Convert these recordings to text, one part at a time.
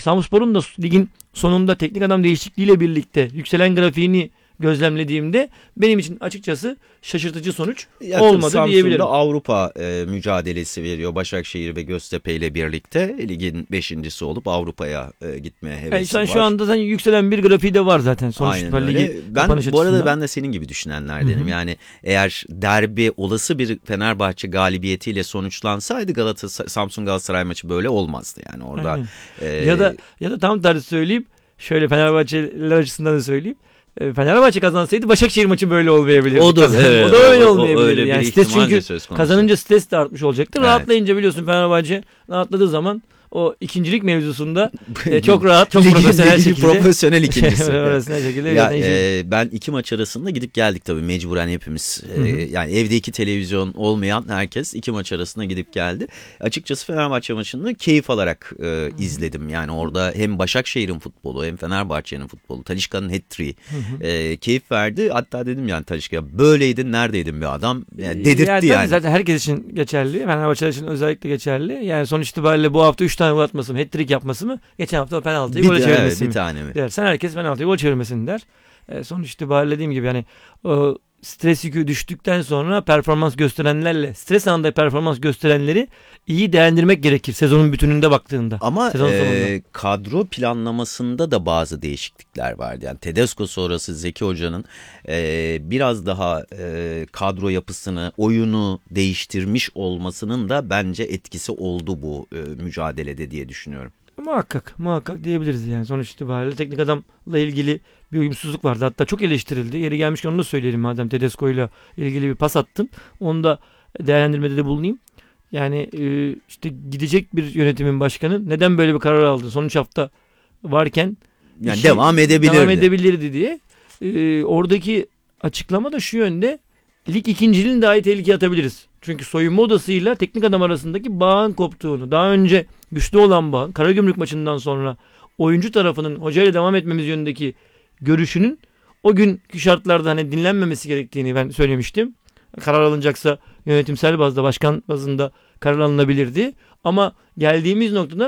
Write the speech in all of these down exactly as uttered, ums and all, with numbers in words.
Samspor'un da ligin sonunda teknik adam değişikliğiyle birlikte yükselen grafiğini gözlemlediğimde benim için açıkçası şaşırtıcı sonuç ya, olmadı Samsun'da diyebilirim. Avrupa e, mücadelesi veriyor Başakşehir ve Göztepe ile birlikte. Ligin beşincisi olup Avrupa'ya e, gitmeye hevesi yani var. Şu anda zaten yükselen bir grafiği de var zaten. Aynen öyle. Ben bu arada ben de senin gibi düşünenlerdenim. Hı hı. Yani eğer derbi olası bir Fenerbahçe galibiyetiyle sonuçlansaydı Galatasaray Samsun Galatasaray maçı böyle olmazdı yani orada. E, ya da ya da tam tersi söyleyeyim. Şöyle Fenerbahçeliler açısından da söyleyeyim. Fenerbahçe kazansaydı Başakşehir maçı böyle olmayabilirdi. O da, evet, o da öyle o, olmayabilirdi. O öyle yani stres çünkü kazanınca stres de artmış olacaktır. Evet. Rahatlayınca biliyorsun Fenerbahçe rahatladığı zaman o ikincilik mevzusunda e, çok rahat, çok profesyonel şekilde. Profesyonel ikincisi. profesyonel şekilde. Ya, e, ben iki maç arasında gidip geldik tabii mecburen hepimiz. E, yani evde iki televizyon olmayan herkes iki maç arasında gidip geldi. Açıkçası Fenerbahçe maçını keyif alarak e, izledim. Yani orada hem Başakşehir'in futbolu hem Fenerbahçe'nin futbolu. Talisca'nın hat-trick'i e, keyif verdi. Hatta dedim yani Talisca böyleydin neredeydin bir adam. Yani dedirtti yani. yani. Zaten herkes için geçerli. Fenerbahçe için özellikle geçerli. Yani sonuç itibariyle bu hafta üç tane gol atması mı, hat-trick yapması mı? Geçen hafta o penaltıyı gole çevirmesi evet, mi? Bir tane mi? Dersen herkes penaltıyı gol çevirmesini der. E, sonuç itibariyle dediğim gibi yani o stres yükü düştükten sonra performans gösterenlerle stres anında performans gösterenleri iyi değerlendirmek gerekir sezonun bütününde baktığında. Ama e, kadro planlamasında da bazı değişiklikler vardı. Yani Tedesco sonrası Zeki Hoca'nın e, biraz daha e, kadro yapısını, oyunu değiştirmiş olmasının da bence etkisi oldu bu e, mücadelede diye düşünüyorum. Muhakkak, muhakkak diyebiliriz yani. Sonuç itibariyle teknik adamla ilgili bir uyumsuzluk vardı. Hatta çok eleştirildi. Yeri gelmişken onu da söyleyelim madem Tedesco ile ilgili bir pas attım. Onu da değerlendirmede de bulunayım. Yani işte gidecek bir yönetimin başkanı neden böyle bir karar aldı? Sonuç hafta varken yani devam edebilirdi. Devam edebilirdi diye. Ee, oradaki açıklama da şu yönde. Lig ikinciliğini dahi tehlikeye atabiliriz. Çünkü soyunma odasıyla teknik adam arasındaki bağın koptuğunu, daha önce güçlü olan bağın, Karagümrük maçından sonra oyuncu tarafının hocayla devam etmemiz yönündeki görüşünün o günkü şartlarda hani dinlenmemesi gerektiğini ben söylemiştim. Karar alınacaksa yönetimsel bazda, başkan bazında karar alınabilirdi. Ama geldiğimiz noktada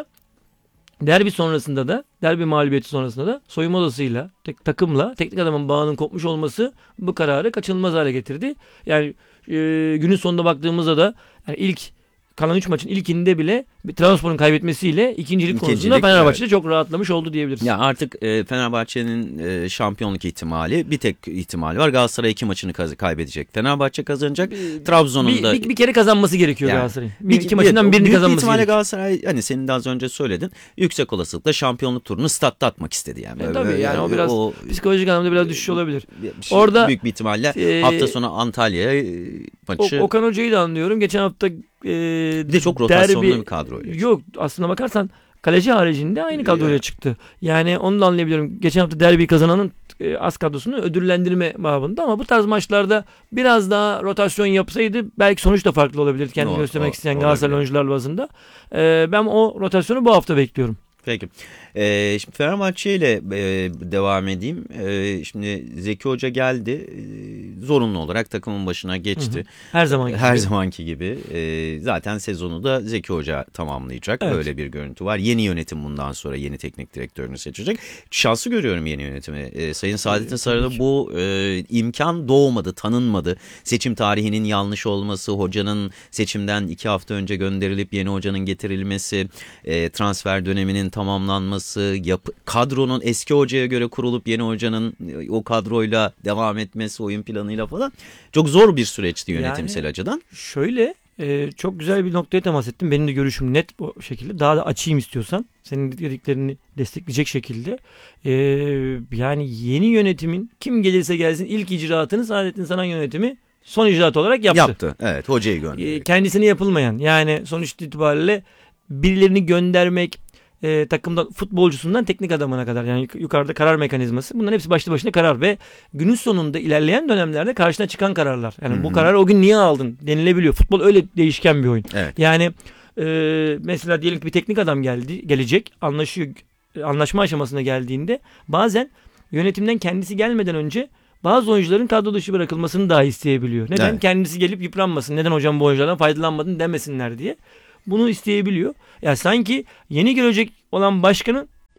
derbi sonrasında da, derbi mağlubiyeti sonrasında da soyunma odasıyla, tek, takımla teknik adamın bağının kopmuş olması bu kararı kaçınılmaz hale getirdi. Yani e, günün sonunda baktığımızda da yani ilk kalan üç maçın ilkinde bile Trabzonspor'un kaybetmesiyle ikincilik, ikincilik konusunda Fenerbahçe'de evet. çok rahatlamış oldu diyebiliriz. Ya artık e, Fenerbahçe'nin e, şampiyonluk ihtimali bir tek ihtimali var. Galatasaray iki maçını kaz- kaybedecek. Fenerbahçe kazanacak. Bir, Trabzon'un bir, da bir, bir kere kazanması gerekiyor yani, Galatasaray'ın. Bir, bir iki maçından bir, birini kazanması büyük ihtimalle gerekiyor. Galatasaray hani senin de az önce söyledin. Yüksek olasılıkla şampiyonluk turunu statta atmak istedi yani. E, tabii yani, yani o biraz o, psikolojik anlamda biraz düşüş olabilir. Şey, Orada büyük bir ihtimalle e, hafta sonu Antalya maçı. O, Okan Hoca'yı da anlıyorum. Geçen hafta e, bir de çok rotasyonlu derbi, bir kadroyla. Yok aslına bakarsan kaleci haricinde aynı kadroyla yeah. çıktı. Yani onu da anlayabiliyorum. Geçen hafta derbi kazananın e, az kadrosunu ödüllendirme babında ama bu tarz maçlarda biraz daha rotasyon yapsaydı belki sonuç da farklı olabilirdi. Kendini no, göstermek o, isteyen Galatasaray oyuncular bazında. E, ben o rotasyonu bu hafta bekliyorum. Peki. Ee, şimdi Fenerbahçe ile e, devam edeyim. E, şimdi Zeki Hoca geldi. E, zorunlu olarak takımın başına geçti. Hı hı. Her zamanki Her gibi. zamanki gibi. E, zaten sezonu da Zeki Hoca tamamlayacak. Evet. Böyle bir görüntü var. Yeni yönetim bundan sonra yeni teknik direktörünü seçecek. Şansı görüyorum yeni yönetimi. E, Sayın Saadettin Sarı'da bu e, imkan doğmadı, tanınmadı. Seçim tarihinin yanlış olması, hocanın seçimden iki hafta önce gönderilip yeni hocanın getirilmesi, e, transfer döneminin tamamlanması, yapı, kadronun eski hocaya göre kurulup yeni hocanın o kadroyla devam etmesi, oyun planıyla falan çok zor bir süreçti yönetimsel yani, açıdan. Şöyle e, çok güzel bir noktaya temas ettim. Benim de görüşüm net bu şekilde. Daha da açayım istiyorsan. Senin dediklerini destekleyecek şekilde. E, yani yeni yönetimin kim gelirse gelsin ilk icraatını Saadettin Saran yönetimi son icraat olarak yaptı. Yaptı. Evet, hocayı gönderdi. E, kendisine yapılmayan yani sonuç itibariyle birilerini göndermek, E, takımda futbolcusundan teknik adamına kadar yani yukarıda karar mekanizması bunların hepsi başlı başına karar ve günün sonunda ilerleyen dönemlerde karşına çıkan kararlar. Yani Hı-hı. bu kararı o gün niye aldın denilebiliyor. Futbol öyle değişken bir oyun. Evet. Yani e, mesela diyelim ki bir teknik adam geldi gelecek anlaşıyor anlaşma aşamasına geldiğinde bazen yönetimden kendisi gelmeden önce bazı oyuncuların kadro dışı bırakılmasını dahi isteyebiliyor. Neden? Evet. Kendisi gelip yıpranmasın. Neden hocam bu oyunculardan faydalanmadın demesinler diye. Bunu isteyebiliyor. Ya yani sanki yeni gelecek olan başkanın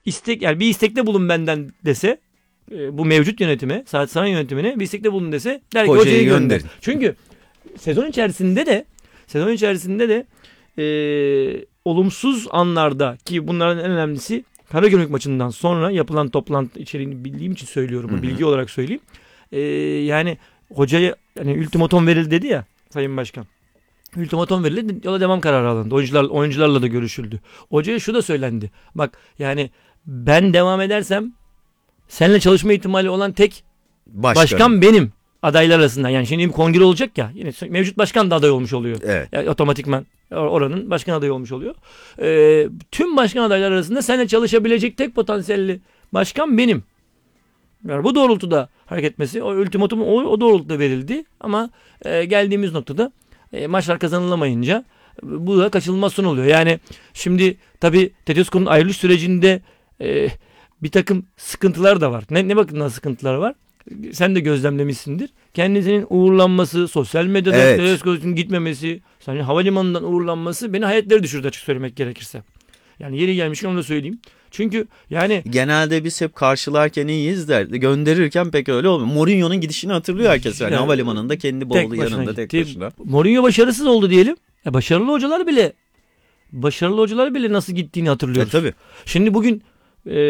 istek yani bir istekte bulun benden dese e, bu mevcut yönetime, Saray yönetimine bir istekte bulun dese der ki Hocayı hocayı gönder. gönderin. Çünkü sezon içerisinde de sezon içerisinde de e, olumsuz anlarda ki bunların en önemlisi Karagümrük maçından sonra yapılan toplantı içeriğini bildiğim için söylüyorum. Bu bilgi olarak söyleyeyim. E, yani hocaya hani ultimatom verildi dedi ya Sayın Başkan. Ultimatom verildi. Yola devam kararı alındı. Oyuncular, oyuncularla da görüşüldü. Hocaya şu da söylendi. Bak yani ben devam edersem seninle çalışma ihtimali olan tek Başkanım. başkan benim adaylar arasından. Yani şimdi bir kongre olacak ya. Yine mevcut başkan da aday olmuş oluyor. Evet. Yani otomatikman oranın başkan adayı olmuş oluyor. Ee, tüm başkan adaylar arasında seninle çalışabilecek tek potansiyelli başkan benim. Yani bu doğrultuda hareket etmesi, o ultimatum o, o doğrultuda verildi. Ama e, geldiğimiz noktada e, maçlar kazanılamayınca e, bu da kaçınılmaz son oluyor. Yani şimdi tabii Tedesco'nun ayrılış sürecinde e, bir takım sıkıntılar da var. Ne, ne bakımdan sıkıntılar var? Sen de gözlemlemişsindir. Kendisinin uğurlanması, sosyal medyada Evet. Tedesco'nun gitmemesi, yani havalimanından uğurlanması beni hayatlere düşürdü açık söylemek gerekirse. Yani yeri gelmişken onu da söyleyeyim. Çünkü yani Genelde biz hep karşılarken iyiyiz de gönderirken pek öyle olmuyor. Mourinho'nun gidişini hatırlıyor herkes. Yani Yani havalimanında kendi bavulu yanında tek gitti. başına. Mourinho başarısız oldu diyelim. E başarılı hocalar bile başarılı hocalar bile nasıl gittiğini hatırlıyoruz. E, tabii. Şimdi bugün e,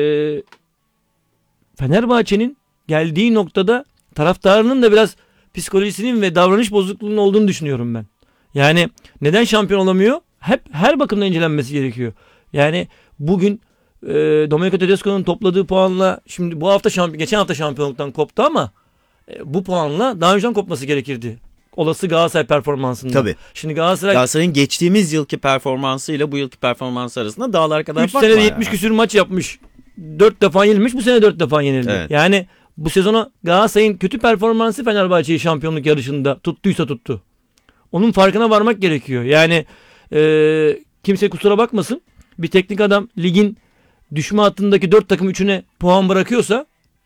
Fenerbahçe'nin geldiği noktada taraftarının da biraz psikolojisinin ve davranış bozukluğunun olduğunu düşünüyorum ben. Yani neden şampiyon olamıyor? Hep her bakımdan incelenmesi gerekiyor. Yani bugün e, Domenico Tedesco'nun topladığı puanla şimdi bu hafta şampiyon, geçen hafta şampiyonluktan koptu ama e, bu puanla daha önceden kopması gerekirdi. Olası Galatasaray performansında. Tabii. Şimdi Galatasaray Galatasaray'ın geçtiğimiz yılki performansıyla bu yılki performansı arasında dağlar kadar üç fark var. senede yetmiş yani. küsür maç yapmış. dört defa yenilmiş. Bu sene dört defa yenildi. Evet. Yani bu sezona Galatasaray'ın kötü performansı Fenerbahçe'yi şampiyonluk yarışında tuttuysa tuttu. Onun farkına varmak gerekiyor. Yani e, kimse kusura bakmasın. Bir teknik adam ligin düşme hattındaki dört takım üçüne puan bırakıyorsa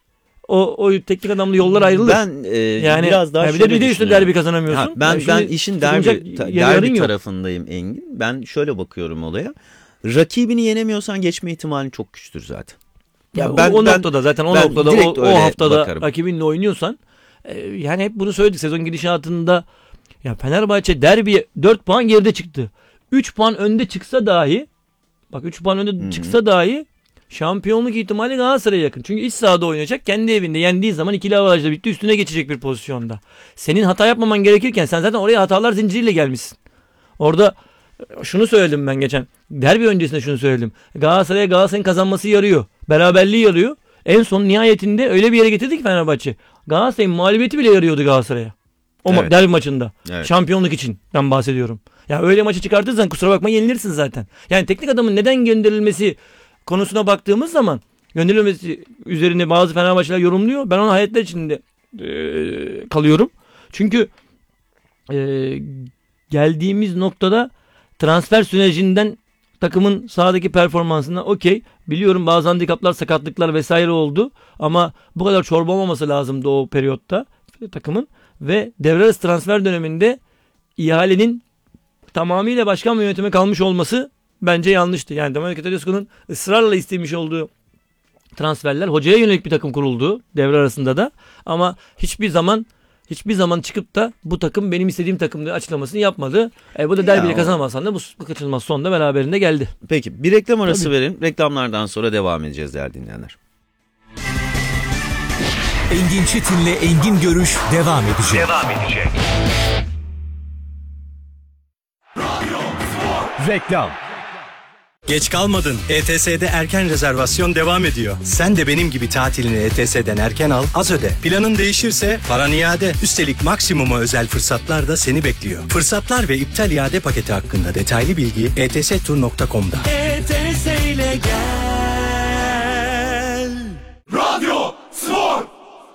o, o teknik adamla yollar ayrılır. Ben e, yani biraz daha yani bir şöyle de bir de üstüne düşünüyorum. derbi kazanamıyorsun. Ha, ben Yani ben şimdi işin tutunacak derbi, ta- yararın derbi yok. tarafındayım Engin. Ben şöyle bakıyorum olaya. Rakibini yenemiyorsan geçme ihtimalin çok güçtür zaten. Ya Ya o- ben- o ben- noktada zaten o ben noktada direkt o, o öyle haftada bakarım. rakibinle oynuyorsan e, yani hep bunu söyledik sezon gidişatında ya Fenerbahçe derbiye dört puan geride çıktı. üç puan önde çıksa dahi bak üç puan önde Hı-hı. çıksa dahi şampiyonluk ihtimali Galatasaray'a yakın. Çünkü iç sahada oynayacak. Kendi evinde yendiği zaman ikili avarajla bitti. Üstüne geçecek bir pozisyonda. Senin hata yapmaman gerekirken sen zaten oraya hatalar zinciriyle gelmişsin. Orada şunu söyledim ben geçen. Derbi öncesinde şunu söyledim. Galatasaray'a Galatasaray'ın kazanması yarıyor. Beraberliği yarıyor. En son nihayetinde öyle bir yere getirdi ki Fenerbahçe. Galatasaray'ın mağlubiyeti bile yarıyordu Galatasaray'a. O ma- Evet. derbi maçında. Evet. Şampiyonluk için ben bahsediyorum. Ya öyle maçı çıkartırsan kusura bakma yenilirsin zaten. Yani teknik adamın neden gönderilmesi konusuna baktığımız zaman gönderilmesi üzerine bazı Fenerbahçeler yorumluyor. Ben ona hayretler içinde e, kalıyorum. Çünkü e, geldiğimiz noktada transfer sürecinden takımın sahadaki performansına okey. Biliyorum bazı handikaplar, sakatlıklar vesaire oldu. Ama bu kadar çorba olmaması lazımdı o periyotta takımın. Ve devre arası transfer döneminde ihalenin tamamıyla başkan ve yönetime kalmış olması bence yanlıştı. Yani Domenico Tedesco'nun ısrarla istemiş olduğu transferler hocaya yönelik bir takım kuruldu devre arasında da. Ama hiçbir zaman hiçbir zaman çıkıp da bu takım benim istediğim takımdı açıklamasını yapmadı. E, bu da derbiyle Ya o- kazanamazsan da bu, bu kaçınılmaz sonda beraberinde geldi. Peki bir reklam arası Tabii. verin. Reklamlardan sonra devam edeceğiz değerli dinleyenler. Engin Çetin'le Engin Görüş devam edecek. Devam edecek. Reklam. Geç kalmadın. E T S'de erken rezervasyon devam ediyor. Sen de benim gibi tatilini E T S'den erken al, az öde. Planın değişirse paran iade. Üstelik maksimuma özel fırsatlar da seni bekliyor. Fırsatlar ve iptal iade paketi hakkında detaylı bilgi e t s tur nokta com'da. E T S ile gel. Radyo Spor.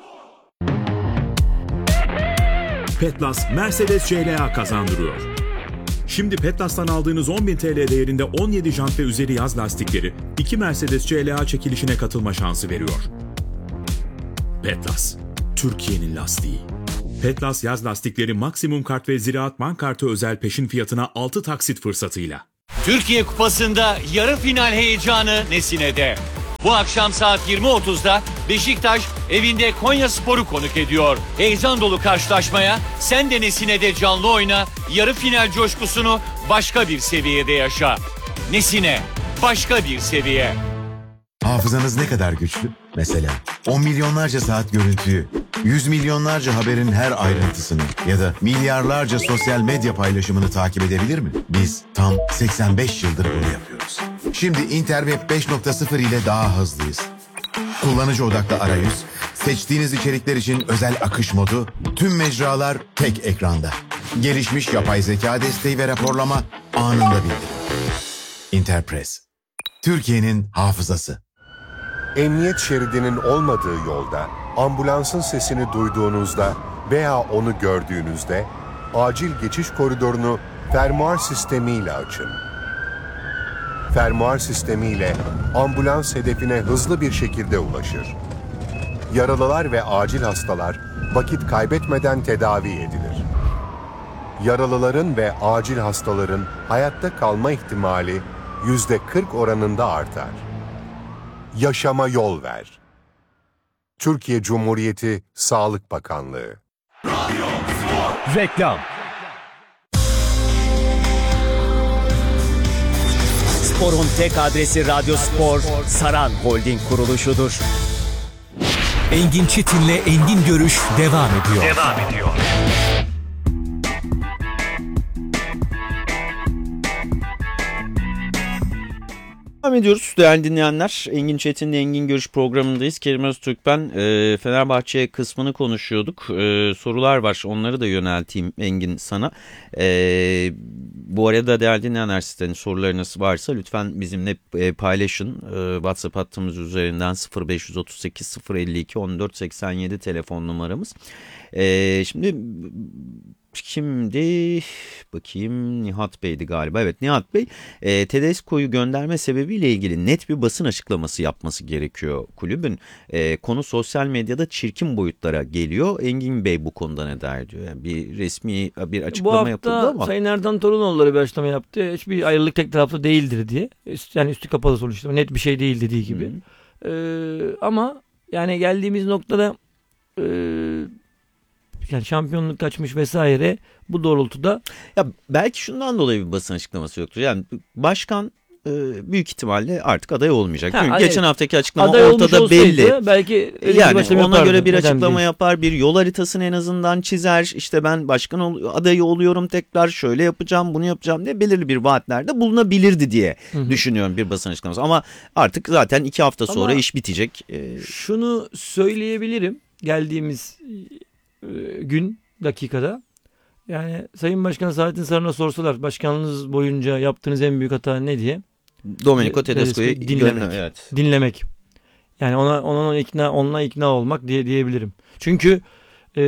Petlas Mercedes C L A kazandırıyor. Şimdi Petlas'tan aldığınız on bin T L değerinde on yedi jant ve üzeri yaz lastikleri iki Mercedes C L A çekilişine katılma şansı veriyor. Petlas, Türkiye'nin lastiği. Petlas yaz lastikleri maksimum kart ve Ziraat Bank kartı özel peşin fiyatına altı taksit fırsatıyla. Türkiye Kupası'nda yarı final heyecanı Nesine'de. Bu akşam saat yirmi otuzda Beşiktaş evinde Konyaspor'u konuk ediyor. Heyecan dolu karşılaşmaya sen de Nesine'de canlı oyna, yarı final coşkusunu başka bir seviyede yaşa. Nesine, başka bir seviye. Hafızanız ne kadar güçlü? Mesela on milyonlarca saat görüntüyü, yüz milyonlarca haberin her ayrıntısını ya da milyarlarca sosyal medya paylaşımını takip edebilir mi? Biz tam seksen beş yıldır bunu yapıyoruz. Şimdi Interweb beş nokta sıfır ile daha hızlıyız. Kullanıcı odaklı arayüz, seçtiğiniz içerikler için özel akış modu, tüm mecralar tek ekranda. Gelişmiş yapay zeka desteği ve raporlama anında bildirim. Interpress, Türkiye'nin hafızası. Emniyet şeridinin olmadığı yolda, ambulansın sesini duyduğunuzda veya onu gördüğünüzde acil geçiş koridorunu fermuar sistemiyle açın. Fermuar sistemiyle ambulans hedefine hızlı bir şekilde ulaşır. Yaralılar ve acil hastalar vakit kaybetmeden tedavi edilir. Yaralıların ve acil hastaların hayatta kalma ihtimali yüzde kırk oranında artar. Yaşama yol ver. Türkiye Cumhuriyeti Sağlık Bakanlığı. Reklam. Spor'un tek adresi Radyo Spor, Saran Holding kuruluşudur. Engin Çetin'le Engin Görüş devam ediyor. Devam ediyor. Devam ediyoruz değerli dinleyenler. Engin Çetin'le Engin Görüş programındayız. Kerim Öztürk ben. E, Fenerbahçe kısmını konuşuyorduk. E, sorular var. Onları da yönelteyim Engin sana. E, bu arada değerli dinleyenler, sizlerin sorularınız varsa lütfen bizimle e, paylaşın. E, WhatsApp hattımız üzerinden sıfır beş otuz sekiz sıfır elli iki on dört seksen yedi telefon numaramız. E, şimdi... Şimdi bakayım, Nihat Bey'di galiba. Evet, Nihat Bey, e, Tedesco'yu gönderme sebebiyle ilgili net bir basın açıklaması yapması gerekiyor kulübün. E, konu sosyal medyada çirkin boyutlara geliyor. Engin Bey bu konuda ne der diyor. Yani bir resmi bir açıklama yapıldı ama. Bu hafta Sayın Erdan Torunoğulları bir açıklama yaptı. Hiçbir ayrılık tek taraflı değildir diye. Yani üstü kapalı sonuçta. Net bir şey değil dediği gibi. Ee, ama yani geldiğimiz noktada e, yani şampiyonluk kaçmış vesaire, bu doğrultuda. Ya belki şundan dolayı bir basın açıklaması yoktur. Yani başkan e, büyük ihtimalle artık aday olmayacak. Ha, Çünkü evet. geçen haftaki açıklama Aday ortada belli. Belki Yani ona yapardı. göre bir Neden açıklama değil? yapar, bir yol haritasını en azından çizer. İşte ben başkan ol- adayı oluyorum tekrar, şöyle yapacağım, bunu yapacağım diye belirli bir vaatlerde bulunabilirdi diye Hı hı. düşünüyorum bir basın açıklaması. Ama artık zaten iki hafta Ama sonra iş bitecek. Ee, Şunu söyleyebilirim geldiğimiz e, gün dakikada. Yani Sayın Başkan Saadettin Saran'a sorsalar başkanlığınız boyunca yaptığınız en büyük hata ne diye? Domenico Tedesco'yu Dinlemek. dinlemek. Evet. Dinlemek. Yani ona ona ikna onunla ikna olmak diye diyebilirim. Çünkü e,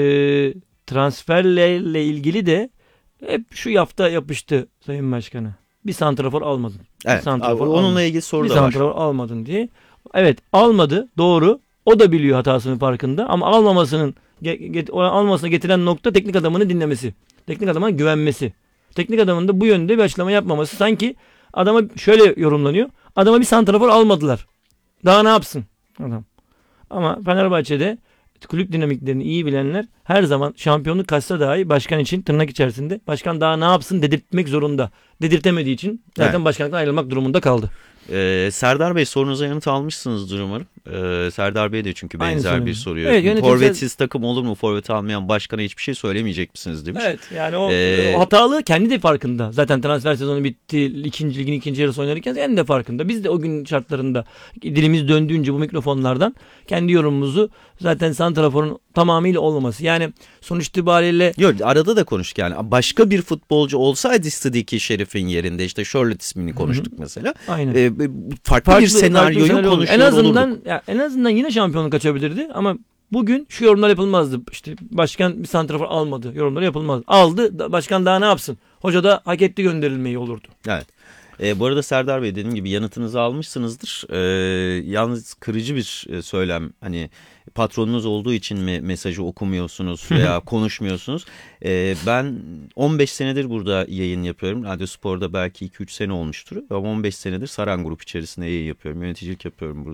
transferlerle ilgili de hep şu yafta yapıştı Sayın Başkan'a. Bir santrafor almadın. Bir Evet. santrafor Abi, onunla almadın. ilgili soru Bir da var. santrafor almadın diye. Evet, almadı, doğru. O da biliyor hatasının farkında, ama almamasının get, almasına getiren nokta teknik adamını dinlemesi. Teknik adamına güvenmesi. Teknik adamın da bu yönde bir açıklama yapmaması. Sanki adama şöyle yorumlanıyor. Adama bir santrafor almadılar. Daha ne yapsın adam? Ama Fenerbahçe'de kulüp dinamiklerini iyi bilenler her zaman şampiyonluk kaçsa dahi başkan için tırnak içerisinde başkan daha ne yapsın dedirtmek zorunda. Dedirtemediği için zaten Evet. başkanlıktan ayrılmak durumunda kaldı. Ee, Serdar Bey, sorunuza yanıt almışsınızdır umarım. Ee, Serdar Bey de çünkü benzer Aynı bir soru. soruyor. Evet, yönetimsel- Forvetsiz takım olur mu? Forvet almayan başkana hiçbir şey söylemeyecek misiniz demiş. Evet, yani o, Ee, o hatalı kendi de farkında. Zaten transfer sezonu bitti. İkinci ligin ikinci yarısı oynarken kendi de farkında. Biz de o gün şartlarında dilimiz döndüğünce bu mikrofonlardan kendi yorumumuzu, zaten santraforun tamamıyla olmaması. Yani sonuç itibariyle Yok, arada da konuştuk yani. Başka bir futbolcu olsaydı Sidiki Şerif'in yerinde, işte Charlotte ismini konuştuk mesela. aynen. Ee, farklı, bir senaryoyu senaryo olur. konuşuyor En azından olurduk. ya, en azından yine şampiyonluk kaçabilirdi, ama bugün şu yorumlar yapılmazdı. İşte başkan bir santrafor almadı yorumları yapılmazdı. Aldı, da- başkan daha ne yapsın? Hoca da hak etti gönderilmeyi olurdu. Evet. Ee, bu arada Serdar Bey, dediğim gibi yanıtınızı almışsınızdır. Ee, yalnız kırıcı bir e, söylem. Hani patronunuz olduğu için mi mesajı okumuyorsunuz veya konuşmuyorsunuz? Ee, ben on beş senedir burada yayın yapıyorum. Radyo Spor'da belki iki üç sene olmuştur. Ama on beş senedir Saran Grup içerisinde yayın yapıyorum. Yöneticilik yapıyorum burada.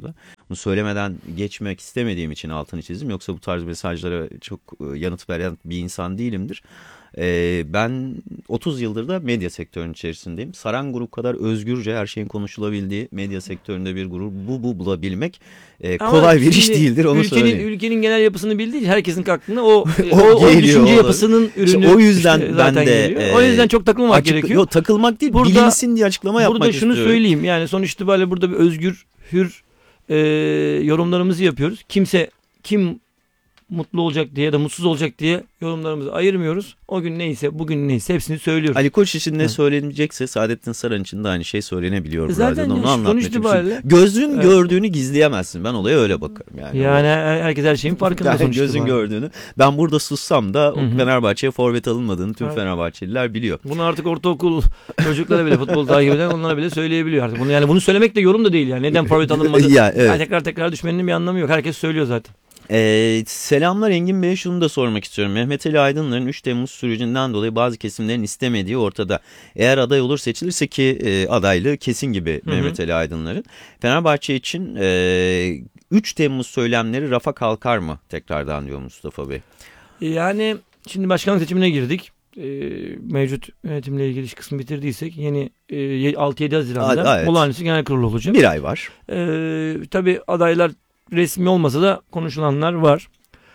Bunu söylemeden geçmek istemediğim için altını çizdim. Yoksa bu tarz mesajlara çok yanıt veren bir insan değilimdir. Ee, ben otuz yıldır da medya sektörünün içerisindeyim. Saran Grup kadar özgürce her şeyin konuşulabildiği medya sektöründe bir grup bu, bu bulabilmek e, kolay bir iş değildir, onu ülkenin, söyleyeyim. Ülkenin genel yapısını bildiği için herkesin aklına o, o, O o, o geliyor, düşünce o- yapısının ürünü İşte o yüzden işte ben zaten de geliyor. e, O yüzden çok takılmamak açık- gerekiyor. Yok, takılmak değil, Burada- bilinsin diye açıklama yapmak Burada şunu istiyorum. söyleyeyim, yani sonuç itibariyle burada bir özgür, hür e, yorumlarımızı yapıyoruz. Kimse kim mutlu olacak diye ya da mutsuz olacak diye yorumlarımızı ayırmıyoruz. O gün neyse, bugün neyse hepsini söylüyoruz. Ali Koç için ne Evet. söylenecekse Saadettin Saran için de aynı şey söylenebiliyor. Zaten Zaten onu yani anlatmaya sonuç çalışıyorum. itibariyle- Gözün Evet. gördüğünü gizleyemezsin. Ben olaya öyle bakarım. Yani, Yani her- herkes her şeyin farkında Yani sonuç gözün itibariyle. gördüğünü. Ben burada sussam da Hı hı. Fenerbahçe'ye forvet alınmadığını tüm Evet. Fenerbahçeliler biliyor. Bunu artık ortaokul çocuklara bile futbol takip eden onlara bile söyleyebiliyor artık. Bunu yani bunu söylemek de yorum da değil yani. Neden forvet alınmadı? Ya, evet. Yani tekrar tekrar düşmenin bir anlamı yok. Herkes söylüyor zaten. Ee, selamlar Engin Bey'e, şunu da sormak istiyorum. Mehmet Ali Aydınlar'ın üç Temmuz sürecinden dolayı bazı kesimlerin istemediği ortada. Eğer aday olur, seçilirse ki e, adaylığı kesin gibi Hı hı. Mehmet Ali Aydınlar'ın. Fenerbahçe için e, üç Temmuz söylemleri rafa kalkar mı tekrardan diyor Mustafa Bey. Yani şimdi başkanlık seçimine girdik. Ee, mevcut yönetimle ilgili iş kısmı bitirdiysek yeni e, altı yedi Haziran'da A- evet. olağanüstü genel kurul olacak. Bir ay var. Ee, tabii adaylar resmi olmasa da konuşulanlar var.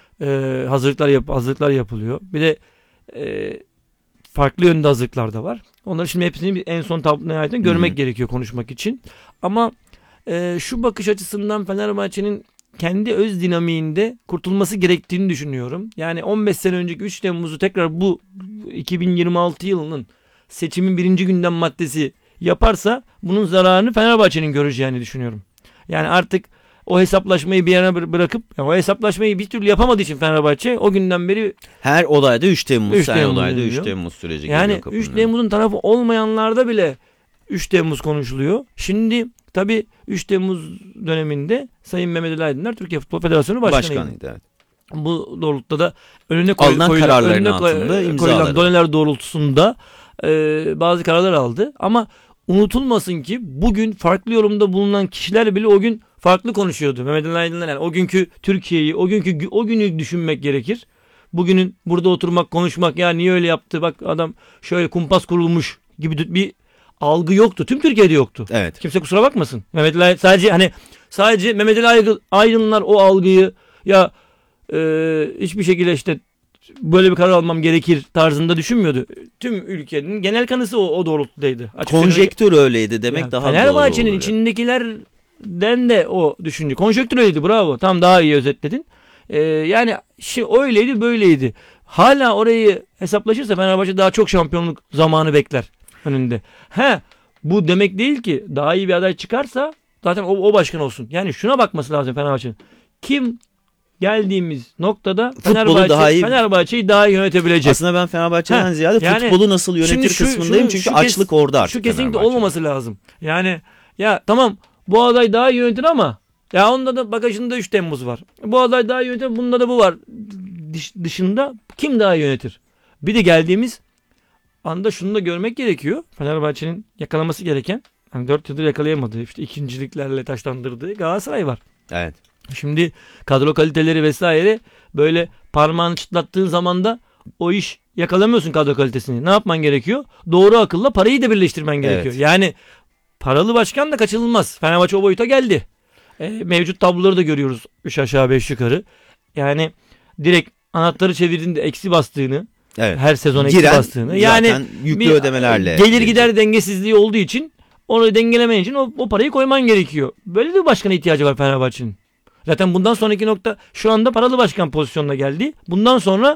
Ee, hazırlıklar yap hazırlıklar yapılıyor. Bir de e, farklı yönde hazırlıklar da var. Onları şimdi hepsini bir en son tablo nihayetinde görmek Hı hı. gerekiyor konuşmak için. Ama e, şu bakış açısından Fenerbahçe'nin kendi öz dinamiğinde kurtulması gerektiğini düşünüyorum. Yani on beş sene önceki üç Temmuz'u tekrar bu iki bin yirmi altı yılının seçimin birinci gündem maddesi yaparsa bunun zararını Fenerbahçe'nin göreceğini düşünüyorum. Yani artık o hesaplaşmayı bir yana bıra- bırakıp yani o hesaplaşmayı bir türlü yapamadığı için Fenerbahçe o günden beri Her olayda üç Temmuz, üç her Temmuz olayda üç deniliyor. Temmuz süreci yani geliyor kapının üç önüne. Temmuz'un tarafı olmayanlarda bile üç Temmuz konuşuluyor. Şimdi tabii üç Temmuz döneminde Sayın Mehmet Ali Aydınlar Türkiye Futbol Federasyonu Başkanıydı. Başkanıydı, evet. Bu doğrultuda da önüne koy, Alınan koyulan, kararların önüne koy- altında imzaları. koyulan doneler doğrultusunda e, bazı kararlar aldı. Ama unutulmasın ki bugün farklı yorumda bulunan kişiler bile o gün farklı konuşuyordu. Mehmet Ali Aydınlar, yani o günkü Türkiye'yi, o günkü o günü düşünmek gerekir. Bugünün burada oturmak, konuşmak, ya niye öyle yaptı, bak adam şöyle kumpas kurulmuş gibi bir algı yoktu. Tüm Türkiye'de yoktu. Evet. Kimse kusura bakmasın. Mehmet Ali sadece hani sadece Mehmet Ali Aydınlar o algıyı ya e, hiçbir şekilde işte böyle bir karar almam gerekir tarzında düşünmüyordu. Tüm ülkenin genel kanısı o, o doğrultudaydı. Açık Konjektür öyleydi demek yani daha doğru Fenerbahçe'nin olur. içindekilerden de o düşünce. Konjektür öyleydi, bravo. Tam daha iyi özetledin. Ee, yani şi, öyleydi böyleydi. Hala orayı hesaplaşırsa Fenerbahçe daha çok şampiyonluk zamanı bekler önünde. He, bu demek değil ki daha iyi bir aday çıkarsa zaten o, o başkan olsun. Yani şuna bakması lazım Fenerbahçe'nin. Kim geldiğimiz noktada Futbolu Fenerbahçe, daha iyi- Fenerbahçe'yi daha iyi yönetebilecek. Aslında ben Fenerbahçe'den Ha, ziyade yani futbolu nasıl yönetir şimdi şu- kısmındayım şu- çünkü şu kes- açlık orada artık. Şu kesinlikle Fenerbahçe'de. olmaması lazım. Yani ya tamam bu aday daha iyi yönetir ama ya onda da bagajında üç Temmuz var. Bu aday daha iyi yönetir, bunda da bu var. Dış- dışında kim daha iyi yönetir? Bir de geldiğimiz anda şunu da görmek gerekiyor. Fenerbahçe'nin yakalaması gereken, hani dört yıldır yakalayamadığı, işte ikinciliklerle taşlandırdığı Galatasaray var. Evet. Şimdi kadro kaliteleri vesaire böyle parmağını çıtlattığın zaman da o iş yakalamıyorsun kadro kalitesini. Ne yapman gerekiyor? Doğru akılla parayı da birleştirmen gerekiyor. Evet. Yani paralı başkan da kaçınılmaz. Fenerbahçe o boyuta geldi. E, mevcut tabloları da görüyoruz. Üç aşağı beş yukarı. Yani direkt anahtarı çevirdiğinde eksi bastığını, Evet. her sezon eksi Giren bastığını. Yani zaten yüklü bir ödemelerle gelir gelecek. gider dengesizliği olduğu için onu dengelemen için o, o parayı koyman gerekiyor. Böyle bir başkana ihtiyacı var Fenerbahçe'nin. Zaten bundan sonraki nokta şu anda paralı başkan pozisyonuna geldi. Bundan sonra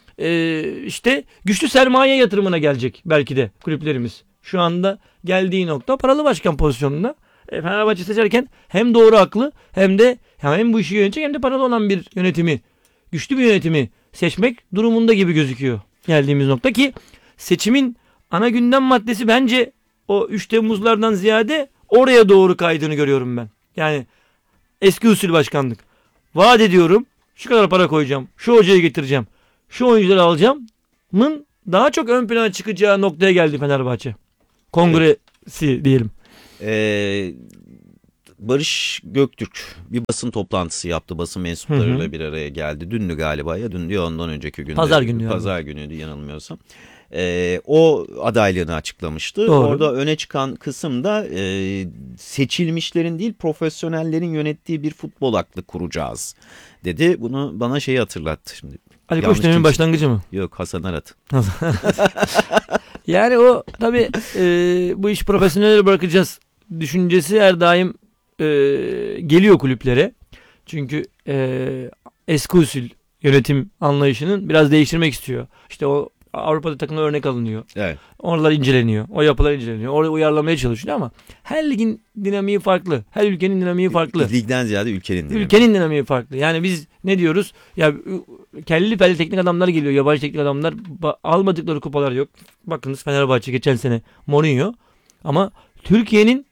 e, işte güçlü sermaye yatırımına gelecek belki de kulüplerimiz. Şu anda geldiği nokta paralı başkan pozisyonunda. E, Fenerbahçe seçerken hem doğru aklı hem de hem bu işi yönetecek hem de paralı olan bir yönetimi, güçlü bir yönetimi seçmek durumunda gibi gözüküyor geldiğimiz nokta ki seçimin ana gündem maddesi bence o üç Temmuzlardan ziyade oraya doğru kaydığını görüyorum ben. Yani eski usul başkanlık. Vaat ediyorum, şu kadar para koyacağım, şu hocayı getireceğim, şu oyuncuları alacağımın daha çok ön plana çıkacağı noktaya geldi Fenerbahçe. Kongresi diyelim. Ee, Barış Göktürk bir basın toplantısı yaptı. Basın mensuplarıyla hı hı. bir araya geldi. Dündü galiba ya dündü ya ondan önceki günde. Pazar günü. Pazar günüydü yanılmıyorsam. Ee, o adaylığını açıklamıştı. Doğru. Orada öne çıkan kısımda e, seçilmişlerin değil profesyonellerin yönettiği bir futbol aklı kuracağız dedi. Bunu bana şeyi hatırlattı şimdi. Ali Koç dönemin başlangıcı mı? Yok, Hasan Arat. Yani o tabii e, bu iş profesyonellere bırakacağız düşüncesi her daim e, geliyor kulüplere. Çünkü e, eski usul yönetim anlayışının biraz değiştirmek istiyor. İşte o Avrupa'da takımlar örnek alınıyor. Evet. Oralar inceleniyor. O yapılar inceleniyor. Oraya uyarlamaya çalışılıyor ama her ligin dinamiği farklı. Her ülkenin dinamiği farklı. Ligden ziyade ülkenin dinamiği. Ülkenin dinamiği farklı. Yani biz ne diyoruz? Ya kelli felli teknik adamlar geliyor. Yabancı teknik adamlar. Ba- almadıkları kupalar yok. Bakınız Fenerbahçe geçen sene Mourinho. Ama Türkiye'nin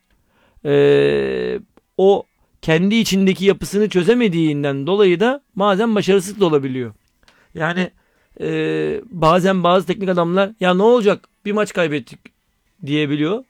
ee, o kendi içindeki yapısını çözemediğinden dolayı da bazen başarısız da olabiliyor. Yani Ee, bazen bazı teknik adamlar ya ne olacak bir maç kaybettik diyebiliyor.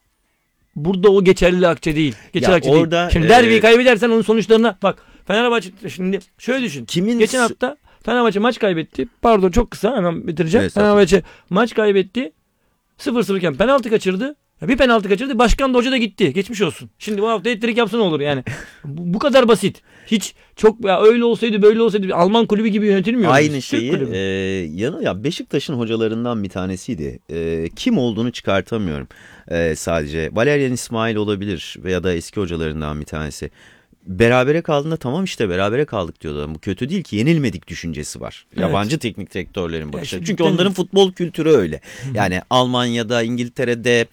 Burada o geçerli akçe değil. Geçerli ya akçe orada, değil. Şimdi e... derbiyi kaybedersen onun sonuçlarına bak. Fenerbahçe şimdi şöyle düşün. Kimin Geçen hafta Fenerbahçe maç kaybetti. Pardon çok kısa hemen bitireceğim. Evet, Fenerbahçe maç kaybetti. sıfır sıfır iken penaltı kaçırdı. Bir penaltı kaçırdı. Başkan da hoca da gitti. Geçmiş olsun. Şimdi bu hafta hat-trick yapsa ne olur yani. bu, bu kadar basit. Hiç çok ya öyle olsaydı böyle olsaydı Alman kulübü gibi yönetilmiyor. Aynı biz. Şeyi e, yanı ya Beşiktaş'ın hocalarından bir tanesiydi. E, kim olduğunu çıkartamıyorum. E, sadece Valerian İsmail olabilir veya da eski hocalarından bir tanesi. Berabere kaldığında tamam işte berabere kaldık diyorlar. Bu kötü değil ki yenilmedik düşüncesi var. Evet. Yabancı teknik direktörlerin bakışı. Ya çünkü onların futbol kültürü öyle. Yani Almanya'da, İngiltere'de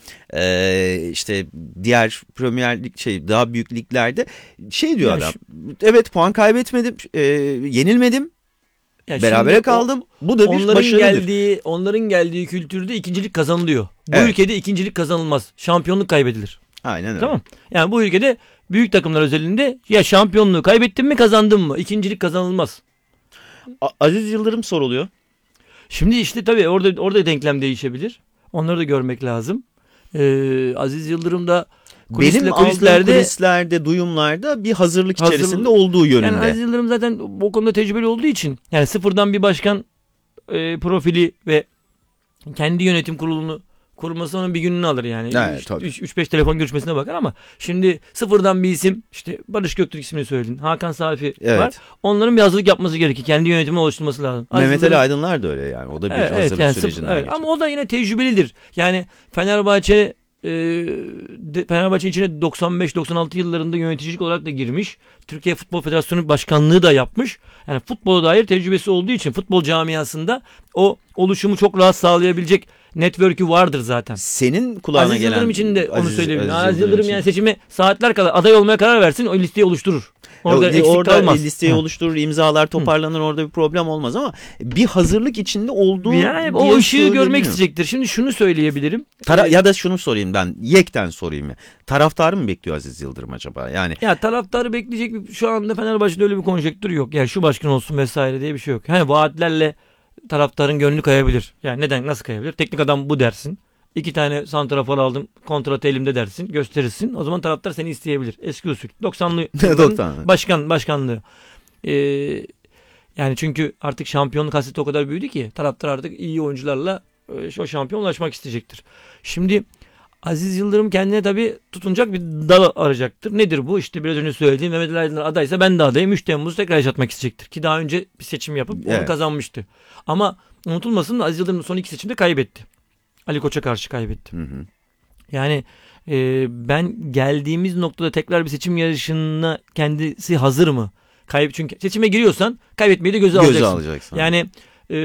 e, işte diğer Premier Lig şey daha büyük liglerde şey diyor ya adam. Şu... Evet puan kaybetmedim, e, yenilmedim. Ya berabere kaldım. O, bu da bir onların başarıdır. geldiği, onların geldiği kültürde ikincilik kazanılıyor. Bu evet. ülkede ikincilik kazanılmaz. Şampiyonluk kaybedilir. Aynen öyle. Tamam. Yani bu ülkede büyük takımlar özelinde ya şampiyonluğu kaybettin mi kazandın mı? İkincilik kazanılmaz. A- Aziz Yıldırım soruluyor. Şimdi işte tabii orada orada denklem değişebilir. Onları da görmek lazım. Ee, Aziz Yıldırım da kulisle, benim kulislerde, kulislerde, duyumlarda bir hazırlık hazır, içerisinde olduğu yönünde. Yani Aziz Yıldırım zaten bu konuda tecrübeli olduğu için yani sıfırdan bir başkan e, profili ve kendi yönetim kurulunu kurması onun bir gününü alır yani. Evet, üç beş telefon görüşmesine bakar ama şimdi sıfırdan bir isim işte Barış Göktürk ismini söyledin. Hakan Safi evet. var. Onların bir hazırlık yapması gerekir. Kendi yönetimini oluşturması lazım. Mehmet Ali Aydınlar da öyle yani. O da bir evet, hazırlık yani sürecinden evet. geçiyor. Ama o da yine tecrübelidir. Yani Fenerbahçe e, Fenerbahçe içine doksan beş doksan altı yıllarında yöneticilik olarak da girmiş. Türkiye Futbol Federasyonu Başkanlığı da yapmış. Yani futbola dair tecrübesi olduğu için futbol camiasında o oluşumu çok rahat sağlayabilecek network'ü vardır zaten. Senin kulağına Aziz gelen... Yıldırım için de onu söyleyebilirim. Aziz, Aziz Yıldırım yani seçimi saatler kadar aday olmaya karar versin o listeyi oluşturur. Orada Yok, eksik orada kalmaz. listeyi Hı. oluşturur, imzalar toparlanır, Hı. orada bir problem olmaz ama bir hazırlık içinde olduğu... Yani o ışığı görmek isteyecektir. Şimdi şunu söyleyebilirim. Tara- ya da şunu sorayım ben, yekten sorayım ya. Taraftarı mı bekliyor Aziz Yıldırım acaba? Yani ya taraftarı bekleyecek bir, şu anda Fenerbahçe'de öyle bir konjektür yok. Yani şu başkan olsun vesaire diye bir şey yok. Hani vaatlerle taraftarın gönlü kayabilir. Yani neden, nasıl kayabilir? Teknik adam bu dersin. İki tane santrafor aldım, kontratı elimde dersin, gösterirsin. O zaman taraftar seni isteyebilir. Eski usul. doksanlı başkan başkanlığı. Ee, yani çünkü artık şampiyonluk hasreti o kadar büyüdü ki taraftar artık iyi oyuncularla o şampiyon ulaşmak isteyecektir. Şimdi Aziz Yıldırım kendine tabii tutunacak bir dal arayacaktır. Nedir bu? İşte biraz önce söylediğim Mehmet Ali Aydınlar adaysa ben de adayım. üç Temmuz'u tekrar yaşatmak isteyecektir. Ki daha önce bir seçim yapıp onu evet. kazanmıştı. Ama unutulmasın Aziz Yıldırım son iki seçimde kaybetti. Ali Koç'a karşı kaybetti. Hı hı. Yani e, ben geldiğimiz noktada tekrar bir seçim yarışına kendisi hazır mı? Kayıp çünkü seçime giriyorsan kaybetmeyi de göze, göze alacaksın. alacaksın. Yani e,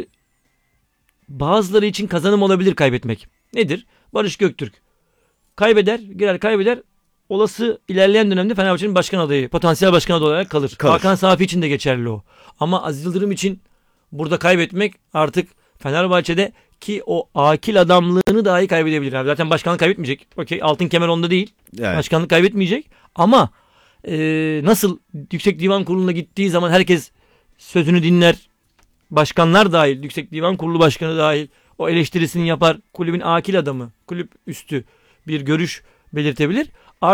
bazıları için kazanım olabilir kaybetmek. Nedir? Barış Göktürk kaybeder, girer kaybeder. Olası ilerleyen dönemde Fenerbahçe'nin başkan adayı, potansiyel başkan adayı olarak kalır. kalır. Hakan Safi için de geçerli o. Ama Aziz Yıldırım için burada kaybetmek artık Fenerbahçe'de ki o akil adamlığını dahi kaybedebilir. Abi. Zaten başkanlık kaybetmeyecek. Okey, altın kemer onda değil. Evet. Başkanlık kaybetmeyecek. Ama e, nasıl Yüksek Divan Kurulu'na gittiği zaman herkes sözünü dinler. Başkanlar dahil, Yüksek Divan Kurulu Başkanı dahil o eleştirisini yapar. Kulübün akil adamı, kulüp üstü bir görüş belirtebilir. Artık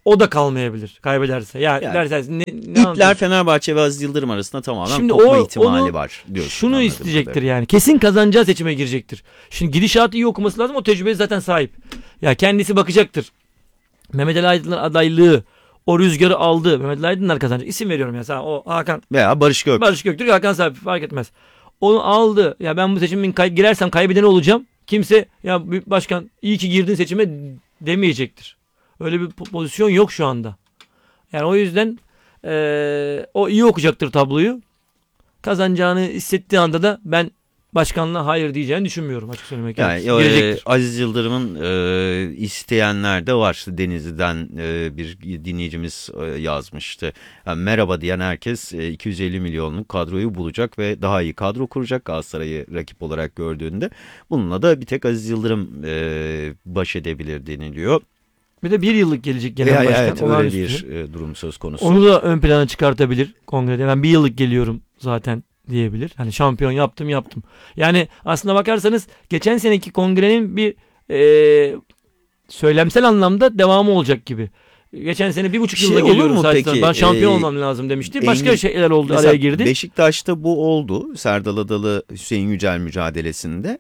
o da kalmayabilir kaybederse. Yani, Yani, derseniz ne, ne İpler anlatayım? Fenerbahçe ve Aziz Yıldırım arasında tamamen Şimdi kopma o- ihtimali onu- var diyorsun. Şunu anladığım isteyecektir kadarıyla. yani. Kesin kazanacağı seçime girecektir. Şimdi gidişatı iyi okuması lazım. O tecrübeye zaten sahip. Ya kendisi bakacaktır. Mehmet Ali Aydın'ın adaylığı o rüzgarı aldı. Mehmet Ali Aydınlar kazanacak. İsim veriyorum ya sana. O Hakan Veya Barış Gök. Barış Göktürk, Hakan Safi fark etmez. Onu aldı. Ya ben bu seçimin kay- girersem kaybedeni olacağım. Kimse ya büyük başkan iyi ki girdin seçime demeyecektir. Öyle bir po- pozisyon yok şu anda. Yani o yüzden eee, o iyi okuyacaktır tabloyu. Kazanacağını hissettiği anda da ben başkanlığa hayır diyeceğini düşünmüyorum açık söylemek Yani gerekirse. e, Aziz Yıldırım'ın e, isteyenler de var. Denizli'den e, bir dinleyicimiz e, yazmıştı. Yani merhaba diyen herkes e, iki yüz elli milyonluk kadroyu bulacak ve daha iyi kadro kuracak Galatasaray'ı rakip olarak gördüğünde. Bununla da bir tek Aziz Yıldırım e, baş edebilir deniliyor. Bir de bir yıllık gelecek genel Yani başkan. evet, öyle olağanüstü. bir e, durum söz konusu. Onu da ön plana çıkartabilir kongrede. Ben bir yıllık geliyorum zaten diyebilir. Hani şampiyon yaptım yaptım. Yani aslına bakarsanız geçen seneki kongrenin bir e, söylemsel anlamda devamı olacak gibi. Geçen sene bir buçuk Şey yılda olur geliyorum mu zaten. peki? Ben şampiyon Ee, olmam lazım demişti. Başka Engin- şeyler oldu, Mesela araya girdi. Beşiktaş'ta bu oldu. Serdal Adalı Hüseyin Yücel mücadelesinde.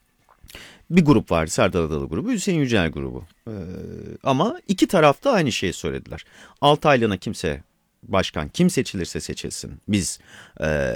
Bir grup vardı, Serdal Adalı grubu, Hüseyin Yücel grubu. Ee, ama iki tarafta aynı şeyi söylediler. altı aylığına kimse, başkan kim seçilirse seçilsin. Biz ee,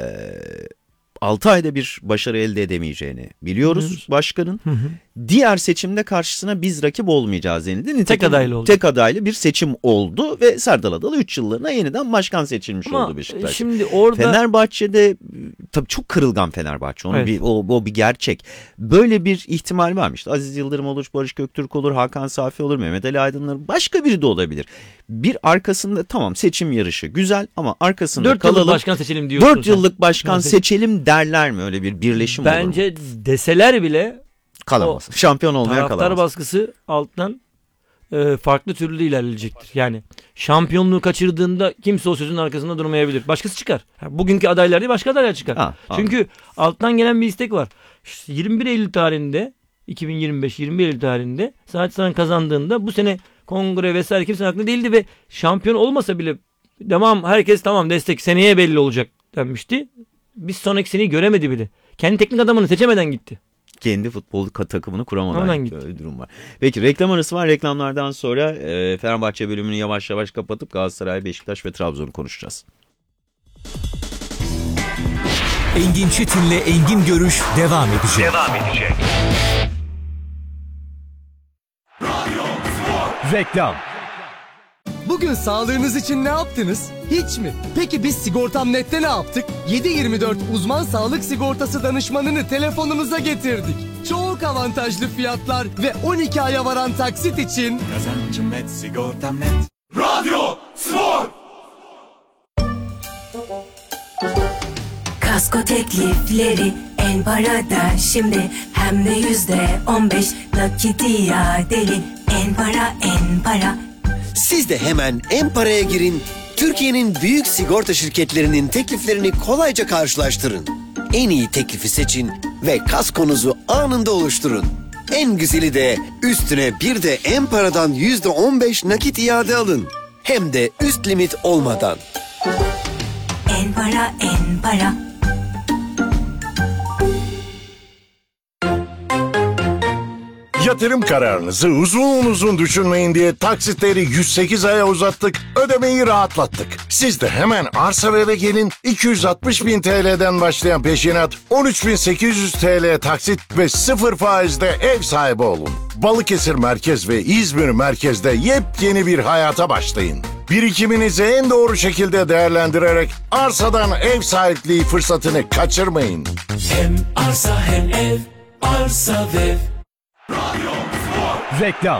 altı ayda bir başarı elde edemeyeceğini biliyoruz Biliyoruz. başkanın. Hı hı. Diğer seçimde karşısına biz rakip olmayacağız denildi. Nitekim Tek adaylı oldu. Tek adaylı bir seçim oldu ve Serdal Adalı üç yıllığına yeniden başkan seçilmiş Ama oldu Beşiktaş. şimdi orada Fenerbahçe'de tabii çok kırılgan Fenerbahçe. Onun Evet. bir, o, o bir gerçek. Böyle bir ihtimal varmış. İşte Aziz Yıldırım olur, Barış Göktürk olur, Hakan Safi olur, Mehmet Ali Aydınlar, başka biri de olabilir. Bir arkasında tamam seçim yarışı güzel ama arkasında dört yıllık kalalım. başkan seçelim diyorsun. Dört sen. yıllık başkan Yani seçelim derler mi? Öyle bir birleşim olur mu? Bence deseler bile Kalamaz. Şampiyon olmaya taraftar kalamaz. baskısı alttan e, farklı türlü ilerleyecektir. Yani şampiyonluğu kaçırdığında kimse o sözün arkasında durmayabilir. Başkası çıkar. Ha, bugünkü adaylar değil başka adaylar çıkar. Ha, Çünkü alttan gelen bir istek var. İşte yirmi bir Eylül tarihinde iki bin yirmi beş yirmi bir Eylül tarihinde Saat Saran kazandığında bu sene kongre vesaire kimsenin aklında değildi ve şampiyon olmasa bile devam herkes tamam destek seneye belli olacak denmişti. Biz sonraki seneyi göremedi bile. Kendi teknik adamını seçemeden gitti. Kendi futbol takımını kuramadan Oradan gitti. gitti. Öyle bir durum var. Peki reklam arası var. Reklamlardan sonra e, Fenerbahçe bölümünü yavaş yavaş kapatıp Galatasaray, Beşiktaş ve Trabzon'u konuşacağız. Engin Çetin'le Engin Görüş devam edecek. Devam edecek. Reklam. Bugün sağlığınız için ne yaptınız? Hiç mi? Peki biz Sigortam Net'te ne yaptık? yedi yirmi dört uzman sağlık sigortası danışmanını telefonunuza getirdik. Çok avantajlı fiyatlar ve on iki aya varan taksit için Kazancım net, sigortam net. Radyo Spor. Kasko teklifleri en parada şimdi hem de yüzde on beş nakit iadeli en para en para. Siz de hemen En-Para'ya girin. Türkiye'nin büyük sigorta şirketlerinin tekliflerini kolayca karşılaştırın. En iyi teklifi seçin ve kaskonuzu anında oluşturun. En güzeli de üstüne bir de En-Para'dan yüzde on beş nakit iade alın. Hem de üst limit olmadan. En para en para. Yatırım kararınızı uzun uzun düşünmeyin diye taksitleri yüz sekiz aya uzattık, ödemeyi rahatlattık. Siz de hemen Arsa ve eve gelin, iki yüz altmış bin T L'den başlayan peşinat, on üç bin sekiz yüz T L taksit ve sıfır faizde ev sahibi olun. Balıkesir Merkez ve İzmir Merkez'de yepyeni bir hayata başlayın. Birikiminizi en doğru şekilde değerlendirerek arsadan ev sahipliği fırsatını kaçırmayın. Hem arsa hem ev, arsa ve Reklam.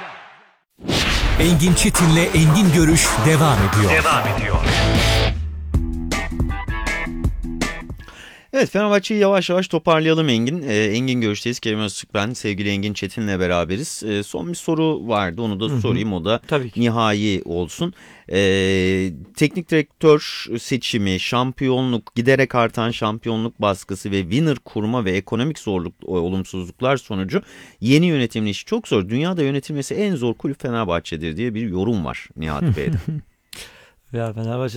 Engin Çetin'le Engin Görüş devam ediyor. devam ediyor. Evet, Fenerbahçe'yi yavaş yavaş toparlayalım Engin. Ee, Engin görüşteyiz. Kerem Öztürk ben. Sevgili Engin Çetin'le beraberiz. Ee, son bir soru vardı. Onu da Hı hı. sorayım. O da Tabii ki. nihai olsun. Ee, teknik direktör seçimi, şampiyonluk, giderek artan şampiyonluk baskısı ve winner kurma ve ekonomik zorluk, olumsuzluklar sonucu yeni yönetimin işi çok zor. Dünyada yönetilmesi en zor kulüp Fenerbahçe'dir diye bir yorum var Nihat Bey'de. Ya Fenerbahçe